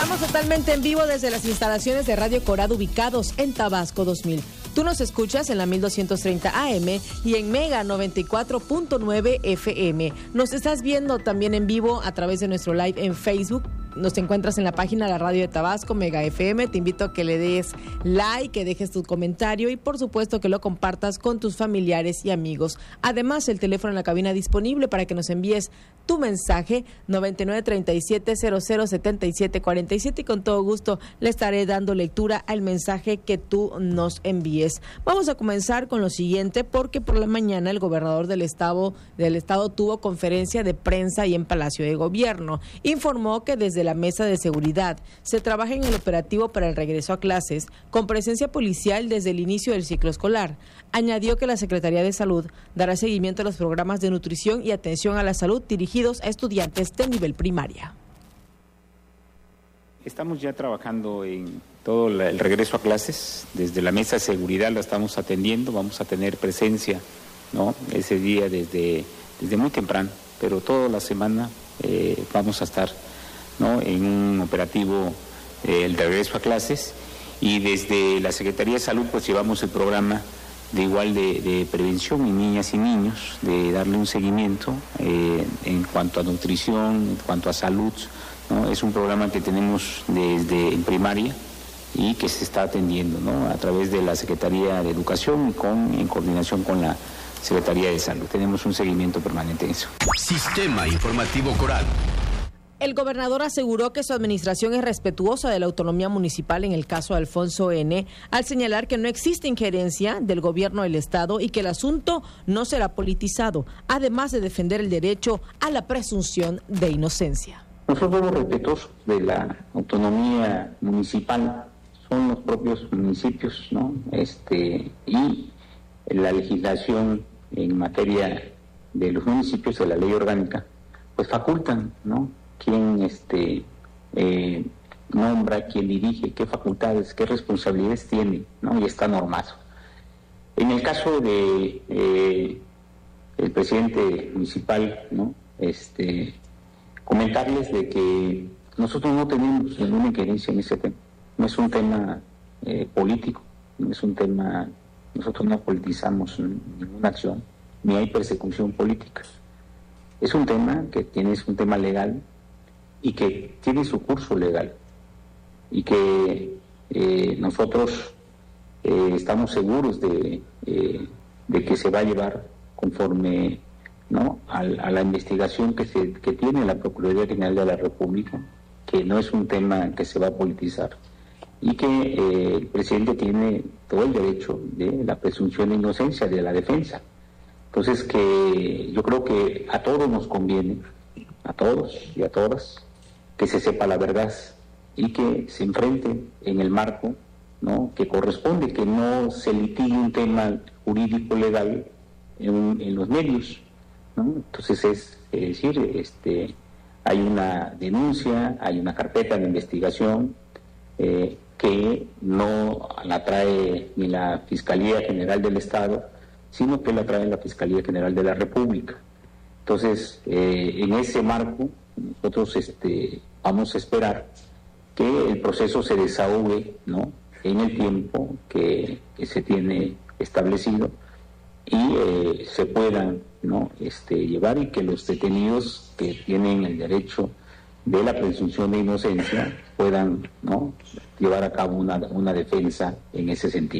Estamos totalmente en vivo desde las instalaciones de Radio Corado ubicados en Tabasco 2000. Tú nos escuchas en la 1230 AM y en Mega 94.9 FM. Nos estás viendo también en vivo a través de nuestro live en Facebook. Nos encuentras en la página de la Radio de Tabasco, Mega FM. Te invito a que le des like, que dejes tu comentario y por supuesto que lo compartas con tus familiares y amigos. Además, el teléfono en la cabina disponible para que nos envíes tu mensaje 9937-007747 y con todo gusto le estaré dando lectura al mensaje que tú nos envíes. Vamos a comenzar con lo siguiente porque por la mañana el gobernador del estado tuvo conferencia de prensa y en Palacio de Gobierno. Informó que desde la Mesa de Seguridad se trabaja en el operativo para el regreso a clases con presencia policial desde el inicio del ciclo escolar. Añadió que la Secretaría de Salud dará seguimiento a los programas de nutrición y atención a la salud dirigidos a estudiantes de nivel primaria. Estamos ya trabajando en todo el regreso a clases. Desde la Mesa de Seguridad la estamos atendiendo. Vamos a tener presencia, ¿no?, ese día desde muy temprano, pero toda la semana vamos a estar, ¿no?, en un operativo el regreso a clases, y desde la Secretaría de Salud pues llevamos el programa de prevención en niñas y niños, de darle un seguimiento en cuanto a nutrición, en cuanto a salud, ¿no? Es un programa que tenemos desde en primaria y que se está atendiendo, ¿no?, a través de la Secretaría de Educación y en coordinación con la Secretaría de Salud. Tenemos un seguimiento permanente en eso. Sistema Informativo Coral. El gobernador aseguró que su administración es respetuosa de la autonomía municipal en el caso de Alfonso N., al señalar que no existe injerencia del gobierno del Estado y que el asunto no será politizado, además de defender el derecho a la presunción de inocencia. Nosotros somos respetuosos de la autonomía municipal, son los propios municipios, ¿no? Y la legislación en materia de los municipios, de la ley orgánica, pues facultan, ¿no?, quién nombra, quién dirige, qué facultades, qué responsabilidades tiene, ¿no?, y está normado. En el caso de el presidente municipal, ¿no?, comentarles de que nosotros no tenemos ninguna injerencia en ese tema. No es un tema político, no es un tema, nosotros no politizamos ninguna acción, ni hay persecución política. Es un tema es un tema legal y que tiene su curso legal y que nosotros estamos seguros de que se va a llevar conforme, ¿no?, a la investigación que tiene la Procuraduría General de la República, que no es un tema que se va a politizar y que el presidente tiene todo el derecho de la presunción de inocencia de la defensa. Entonces, que yo creo que a todos nos conviene, a todos y a todas, que se sepa la verdad y que se enfrenten en el marco, ¿no?, que corresponde, que no se litigue un tema jurídico legal en los medios, ¿no? Entonces es decir, hay una denuncia, hay una carpeta de investigación que no la trae ni la Fiscalía General del Estado, sino que la trae la Fiscalía General de la República. Entonces, en ese marco, nosotros vamos a esperar que el proceso se desahogue, ¿no?, en el tiempo que se tiene establecido y se puedan, ¿no?, llevar, y que los detenidos que tienen el derecho de la presunción de inocencia puedan, ¿no?, llevar a cabo una defensa en ese sentido.